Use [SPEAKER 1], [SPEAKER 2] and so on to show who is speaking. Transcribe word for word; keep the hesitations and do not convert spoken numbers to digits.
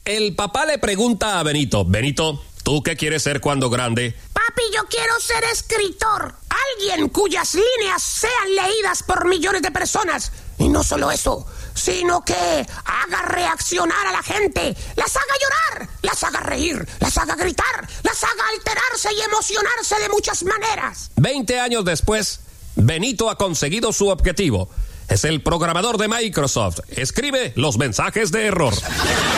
[SPEAKER 1] El papá le pregunta a Benito, Benito, ¿tú qué quieres ser cuando grande?
[SPEAKER 2] Papi, yo quiero ser escritor. Alguien cuyas líneas sean leídas por millones de personas. Y no solo eso, sino que haga reaccionar a la gente, las haga llorar, las haga reír, las haga gritar, las haga alterarse y emocionarse de muchas maneras.
[SPEAKER 1] Veinte años después, Benito ha conseguido su objetivo. Es el programador de Microsoft. Escribe los mensajes de error.